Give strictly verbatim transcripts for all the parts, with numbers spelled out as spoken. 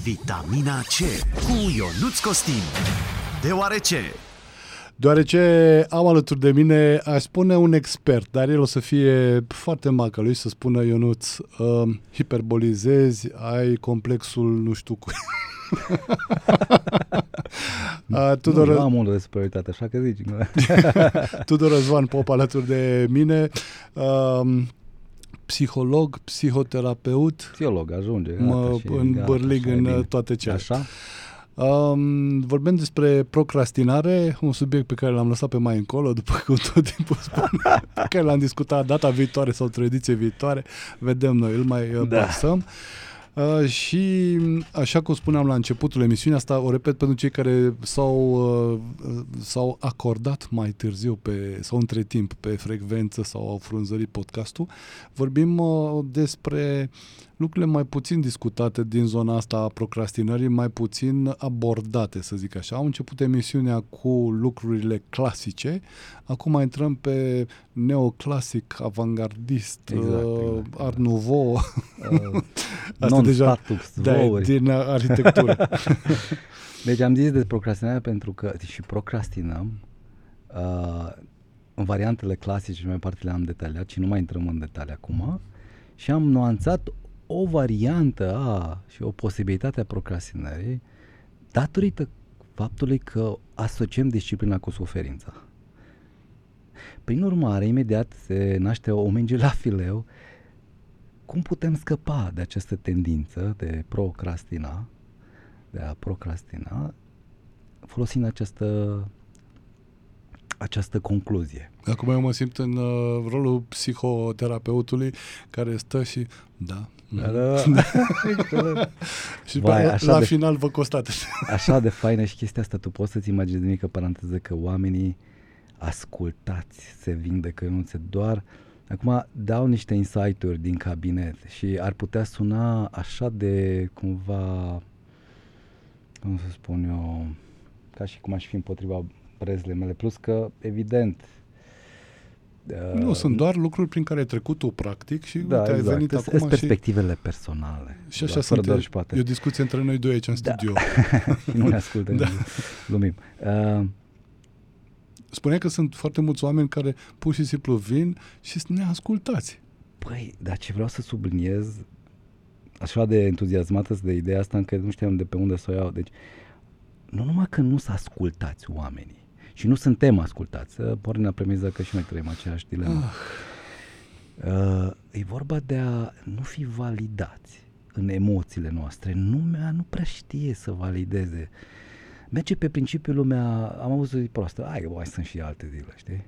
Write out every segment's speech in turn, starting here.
Vitamina C cu Ionuț Costin. Deoarece... Deoarece am alături de mine, aș spune un expert, dar el o să fie foarte macăluit să spună: Ionuț, uh, hiperbolizezi, ai complexul nu știu cu... uh, Tudor... Nu, eu am unul de superioritate, așa că zici. Tudor Răzvan Pop alături de mine, uh, psiholog, psihoterapeut. Psiholog, ajunge. Mă îmbârlig în toate cele. Așa? Um, vorbim despre procrastinare, un subiect pe care l-am lăsat pe mai încolo, după cum tot timpul spun, pe care l-am discutat data viitoare sau o ediție viitoare, vedem noi, îl mai da. pasăm. Uh, și așa cum spuneam la începutul emisiunii, asta o repet pentru cei care s-au, uh, s-au acordat mai târziu pe, sau între timp pe frecvență sau au frunzărit podcastul, vorbim uh, despre lucrurile mai puțin discutate din zona asta a procrastinării, mai puțin abordate, să zic așa. Au început emisiunea cu lucrurile clasice, acum intrăm pe neoclasic, avantgardist, exact, uh, exact. Art Nouveau, uh, asta deja da, din arhitectură. Deci am zis de procrastinare pentru că și procrastinăm uh, în variantele clasice, mai parte le-am detaliat și nu mai intrăm în detalii acum, și am nuanțat o variantă a, și o posibilitate a procrastinării datorită faptului că asociem disciplina cu suferința. Prin urmare, imediat se naște o minge la fileu. Cum putem scăpa de această tendință de procrastina, de a procrastina, folosind această această concluzie. Acum eu mă simt în uh, rolul psihoterapeutului care stă și da, da, da. și Vai, la, la de, final vă costate. Așa de faină și chestia asta, tu poți să-ți imaginezi, mică paranteză, că oamenii ascultați se vindecă, nu se doar. Acum dau niște insight-uri din cabinet și ar putea suna așa de cumva, cum să spun eu, ca și cum aș fi împotriva brezile mele, plus că, evident... Nu, uh, sunt doar lucruri prin care ai trecut tu, practic, și da, uite, ai exact. venit S- acum și... perspectivele personale. Și așa sunt, e, e o discuție între noi doi aici în da. studio. Nu ne ascultă, da. Lumim. Uh, Spuneai că sunt foarte mulți oameni care pur și simplu vin și sunt neascultați. Păi, dar ce vreau să subliniez, așa de entuziasmată de ideea asta, încă nu știam de pe unde să o iau, deci nu numai că nu sunt ascultați oamenii și nu suntem ascultați, pornind la premiza că și noi trăim aceeași dilemă. Ah. Uh, e vorba de a nu fi validați în emoțiile noastre. Lumea nu prea știe să valideze. Merge pe principiul lumea, am avut o zi proastă, hai, mai sunt și alte zile, știi?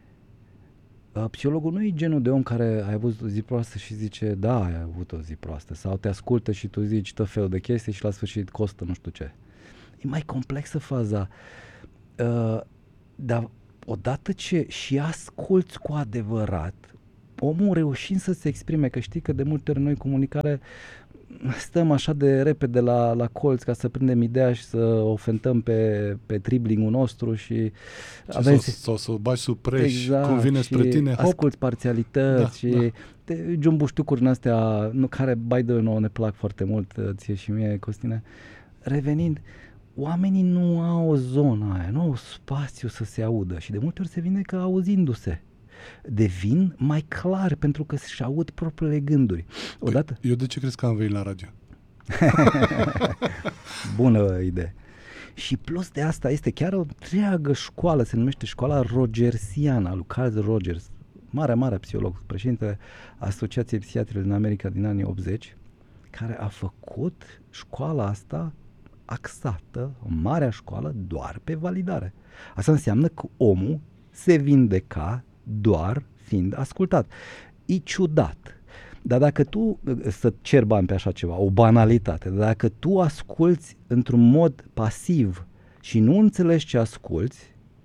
Uh, psihologul nu e genul de om care ai avut o zi proastă și zice, da, ai avut o zi proastă, sau te ascultă și tu zici tot felul de chestii și la sfârșit costă nu știu ce. E mai complexă faza, uh, dar odată ce și asculți cu adevărat, omul reușind să se exprime, că știi că de multe ori noi comunicare stăm așa de repede la, la colț ca să prindem ideea și să o fentăm pe, pe dribbling-ul nostru și avem sau, sau să o bagi sub preș, exact, cum vine spre tine, hop. Asculți parțialități da, și da. Te, jumbuștucuri în astea, nu, care, by the way, nouă ne plac foarte mult, ție și mie, Costine. Revenind, oamenii nu au o zonă aia, nu au spațiu să se audă și de multe ori se vindecă auzindu-se. Devin mai clar pentru că își aud propriile gânduri. Odată... Eu de ce crezi că am venit la radio? Bună idee. Și plus de asta este chiar o întreagă școală, se numește școala rogersiană, a lui Carl Rogers, mare, mare psiholog, președintele Asociației Psihiatrilor din America din anii optzeci, care a făcut școala asta axată, o mare școală, doar pe validare. Asta înseamnă că omul se vindeca doar fiind ascultat. E ciudat. Dar dacă tu, să cer bani pe așa ceva, o banalitate, dar dacă tu asculți într-un mod pasiv și nu înțelegi ce asculți,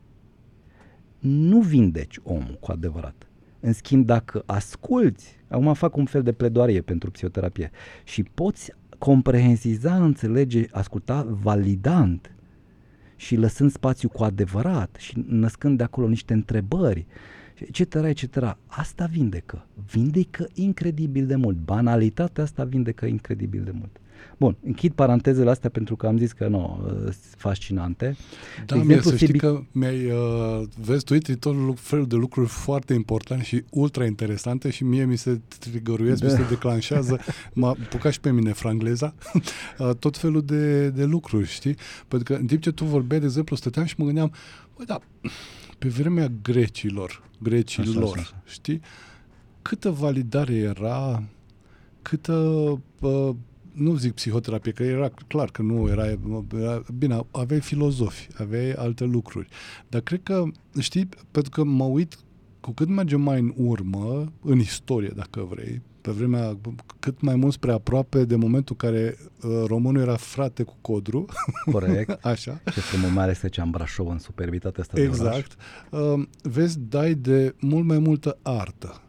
nu vindeci omul cu adevărat. În schimb, dacă asculți, acum fac un fel de pledoarie pentru psihoterapie, și poți comprehensiza, înțelege, asculta validant și lăsând spațiu cu adevărat și născând de acolo niște întrebări, etc., et cetera. Asta vindecă. Vindecă incredibil de mult. Banalitatea asta vindecă incredibil de mult. Bun, închid parantezele astea pentru că am zis că nu, sunt fascinante. Da, de mie, să știi că mi-ai, uh, vezi, tu uite tot felul de lucruri foarte importante și ultra interesante și mie mi se trigăruiesc, da. Mi se declanșează, m-a apucat și pe mine frangleza, uh, tot felul de, de lucruri, știi? Pentru că în timp ce tu vorbeai, de exemplu, stăteam și mă gândeam, băi, da, pe vremea grecilor, grecilor, așa, așa, așa. Știi? Câtă validare era, câtă, uh, nu zic psihoterapie, că era clar că nu era, era, bine, aveai filozofi, aveai alte lucruri, dar cred că, știi, pentru că mă uit, cu cât mergem mai în urmă, în istorie, dacă vrei, pe vremea, cât mai mult spre aproape de momentul în care uh, românul era frate cu Codru. Corect. Așa. Ce frumos, mai ales în Brașov, în superbitatea asta exact. de oraș. Uh, vezi, dai de mult mai multă artă,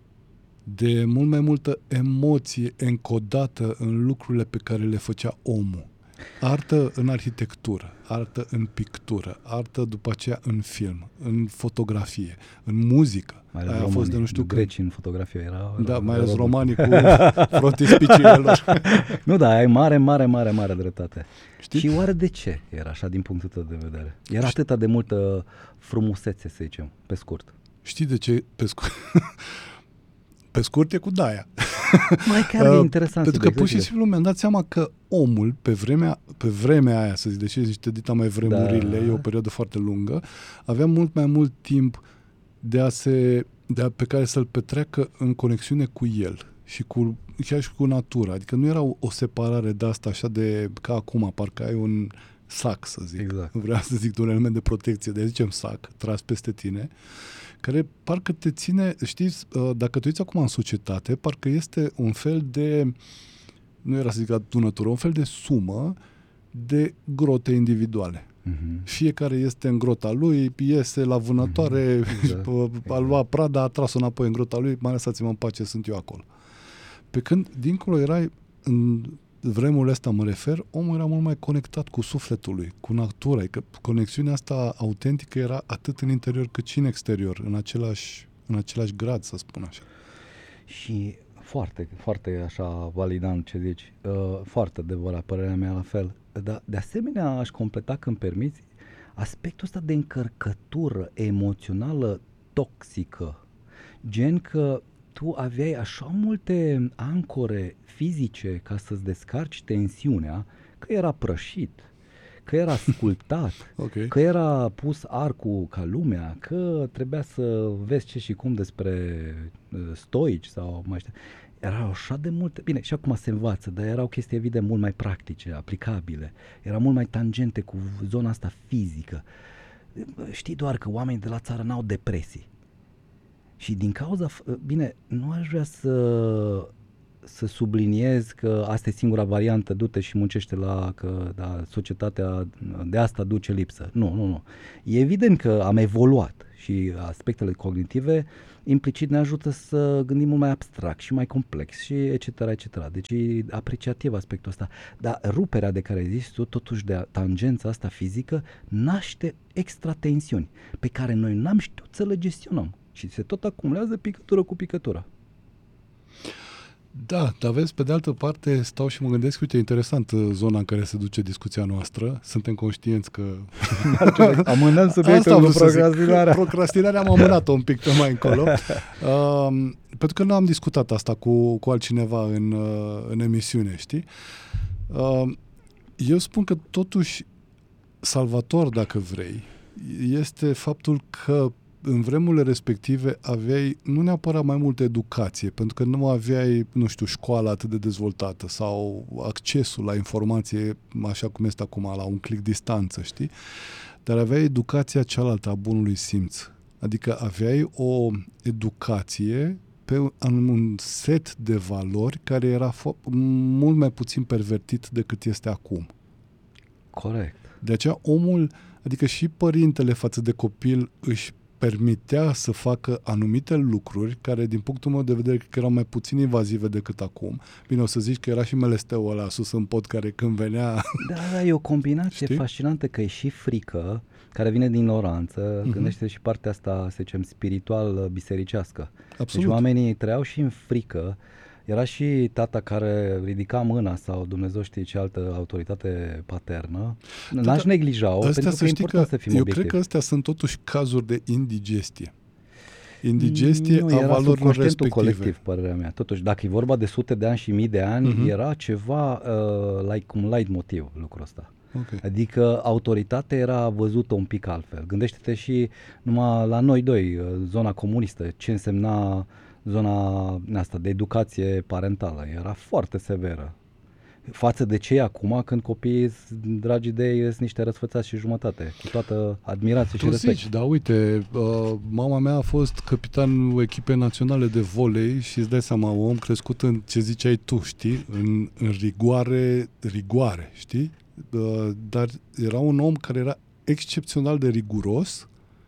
de mult mai multă emoție încodată în lucrurile pe care le făcea omul. Artă în arhitectură, artă în pictură, artă după aceea în film, în fotografie, în muzică. Mai ales romanii, a fost de nu știu greci când. În fotografie era... Da, mai ales romanii cu frontispiciile lor. Nu, da, ai mare, mare, mare, mare dreptate. Știi? Și oare de ce era așa din punctul tău de vedere? Era Știi? atâta de multă frumusețe, să zicem, pe scurt. Știi de ce pe scurt? Pe scurt e cu Daia. Mai chiar e interesant. Pentru că pur și simplu mi-am dat seama că omul, pe vremea, pe vremea aia, să zic, deși zice dita mai vremurile, da. E o perioadă foarte lungă, avea mult mai mult timp de a se, de a, pe care să-l petreacă în conexiune cu el și cu, chiar și cu natura. Adică nu era o, o separare de asta așa de, ca acum, parcă ai un sac, să zic. Exact. Vreau să zic de un element de protecție, de zicem sac, tras peste tine, care parcă te ține, știți, dacă te uiți acum în societate, parcă este un fel de, nu era să zic adunătură, un fel de sumă de grote individuale. Uh-huh. Fiecare este în grota lui, iese la vânătoare, uh-huh. exact. a luat prada, a tras-o înapoi în grota lui, mai lăsați-mă în pace, sunt eu acolo. Pe când, dincolo, erai, în vremurile astea mă refer, omul era mult mai conectat cu sufletul lui, cu natura, că conexiunea asta autentică era atât în interior cât și în exterior, în același, în același grad, să spun așa. Și foarte, foarte așa validant ce zici, uh, foarte adevărat, părerea mea la fel, dar de asemenea aș completa, când permiți, aspectul ăsta de încărcătură emoțională toxică, gen că tu aveai așa multe ancore fizice ca să-ți descarci tensiunea, că era prășit, că era sculptat, okay. că era pus arcul ca lumea, că trebuia să vezi ce și cum despre uh, stoici sau mai știu. Erau așa de multe, bine, și acum se învață, dar erau chestii evident mult mai practice, aplicabile, erau mult mai tangente cu zona asta fizică. Știi doar că oamenii de la țară n-au depresii. Și din cauza, bine, nu aș vrea să, să subliniez că asta e singura variantă, du-te și muncește la, că da, societatea de asta duce lipsă. Nu, nu, nu. E evident că am evoluat și aspectele cognitive implicit ne ajută să gândim mult mai abstract și mai complex și et cetera, et cetera. Deci e apreciativ aspectul ăsta. Dar ruperea de care zici tu, totuși de tangența asta fizică, naște extra tensiuni pe care noi n-am știut să le gestionăm. Și se tot acumulează picătură cu picătură. Da, dar vezi, pe de altă parte stau și mă gândesc, uite, interesant zona în care se duce discuția noastră. Suntem conștienți că... Amânăm subiectul cu procrastinarea. Procrastinarea am amânat-o un pic pe mai încolo. Uh, pentru că nu am discutat asta cu, cu altcineva în, uh, în emisiune, știi? Uh, eu spun că totuși salvator, dacă vrei, este faptul că în vremurile respective aveai nu neapărat mai multă educație, pentru că nu aveai, nu știu, școala atât de dezvoltată sau accesul la informație așa cum este acum, la un click distanță, știi? Dar aveai educația cealaltă a bunului simț. Adică aveai o educație pe un set de valori care era fo- mult mai puțin pervertit decât este acum. Corect. De aceea omul, adică și părintele față de copil își permitea să facă anumite lucruri care, din punctul meu de vedere, cred că erau mai puțin invazive decât acum. Bine, o să zici că era și melesteul ăla sus în pod care când venea... Da, da, e o combinație Știi? fascinantă, că e și frică, care vine din ignoranță, uh-huh. Gândește și partea asta, să zicem, spiritual bisericească. Absolut. Deci oamenii trăiau și în frică. Era și tata care ridica mâna sau Dumnezeu știe ce altă autoritate paternă. N-aș neglija-o, pentru că să e știi important că să fim eu obiectivi. cred că astea sunt totuși cazuri de indigestie. Indigestie nu, a era valorilor subconștientul respective. colectiv, părerea mea. Totuși, dacă e vorba de sute de ani și mii de ani, Mhm. era ceva uh, like un light motiv lucrul ăsta. Okay. Adică autoritatea era văzută un pic altfel. Gândește-te și numai la noi doi, uh, zona comunistă, ce însemna zona asta de educație parentală. Era foarte severă. Față de cei acum, când copiii, dragii de ei, sunt niște răsfățați și jumătate, cu toată admirație Tu și respect. zici, da, uite, uh, mama mea a fost capitanul echipei naționale de volei și îți dai seama, un om crescut în ce ziceai tu, știi, în, în rigoare, rigoare, știi? Uh, dar era un om care era excepțional de riguros,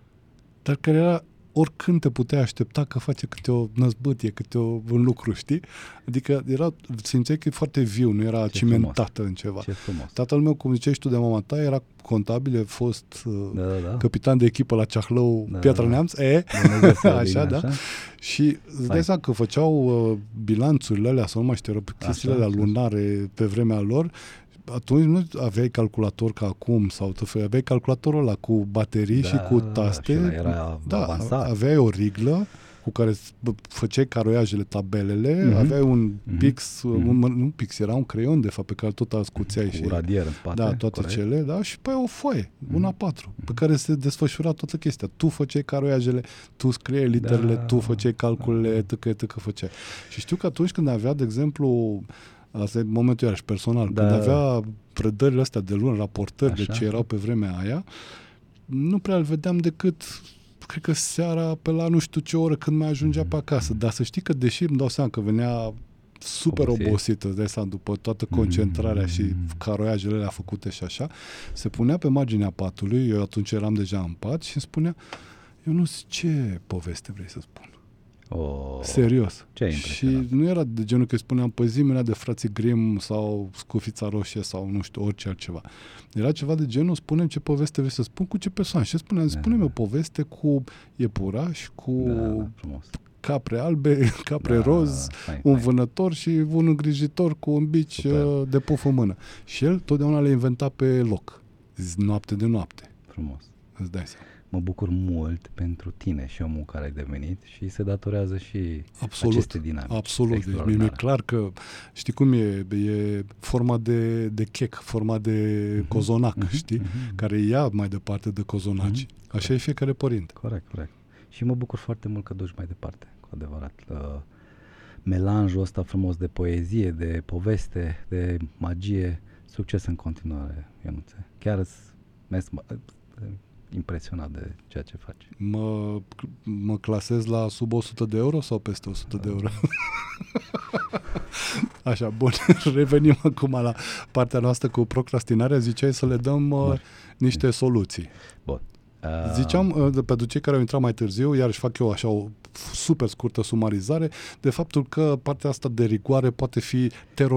dar care era oricând te puteai aștepta că face câte o năzbâtie, câte o, un lucru, știi? Adică era, simțeai că e foarte viu, nu era Ce cimentată frumos. în ceva. Ce frumos. Tatăl meu, cum ziceai și tu de mama ta, era contabil, a fost uh, Da, da, da. capitan de echipă la Ceahlău, Da, Piatra da. Neamț, e, Dumnezeu să așa, vină, da? așa. Și îți dai Fain. seama că făceau uh, bilanțurile alea, sau nu mai știu, erau chestiile Așa, alea așa. lunare pe vremea lor. Atunci nu aveai calculator ca acum sau tot felul, aveai calculatorul ăla cu baterii Da, și cu taste. și ăla era da, avansat. aveai o riglă cu care bă, făceai caroiajele, tabelele, Mhm. aveai un Mhm. pix, Mhm. un, nu pix, era un creion de fapt pe care tot ascuțeai și Cu radier în spate. da, toate corect. cele, da, și pe aia o foaie, Mhm. una patru, pe care se desfășura toată chestia. Tu făceai caroiajele, tu scriei literele, Da. tu făceai calculele, tăcă, tăcă făceai. Și știu că atunci când avea, de exemplu, asta e momentul iarăși personal, Da. când avea predările astea de lună, raportări de Așa. ce erau pe vremea aia, nu prea îl vedeam decât, cred că seara pe la nu știu ce oră când mai ajungea pe acasă. Dar să știi că, deși îmi dau seama că venea super Obosit. obosit, îți dai seama, după toată concentrarea și caroiajele alea făcute și așa, se punea pe marginea patului, eu atunci eram deja în pat și îmi spunea, eu nu știu ce poveste vrei să spun. Oh, Serios. ce Și impresionant. nu era de genul că îi spuneam pe zi mea de frații Grimm sau Scufița Roșie sau nu știu, orice altceva. Era ceva de genul, spune-mi ce poveste vrei să spun, cu ce persoană. Și spuneam, Da. spune-mi o poveste cu iepuraș, cu Da, da, frumos. capre albe, capre Da, roz, fain, un fain. vânător și un îngrijitor cu un bici Super. uh, de puf în mână. Și el totdeauna le inventa pe loc. Zi, noapte de noapte. Frumos. Îți dai seama. Mă bucur mult pentru tine și omul care ai devenit și se datorează și Absolut, aceste dinamici. absolut. Deci mi-e extraordinare. clar că, știi cum e, e forma de, de chec, forma de Mhm, cozonac, mhm, știi? mhm. Care ia mai departe de cozonaci. Mhm. Așa e fiecare părinte. Corect, corect. Și mă bucur foarte mult că duci mai departe, cu adevărat. Uh, melanjul ăsta frumos de poezie, de poveste, de magie. Succes în continuare, Ionuțe. Chiar sunt impresionat de ceea ce faci. Mă, mă clasez la sub o sută de euro sau peste o sută de euro? Așa, bun. Revenim acum la partea noastră cu procrastinarea. Ziceai să le dăm uh, niște soluții. Bun. Uh, Ziceam, uh, de- pentru cei care au intrat mai târziu, iarăși fac eu așa o super scurtă sumarizare, de faptul că partea asta de rigoare poate fi teror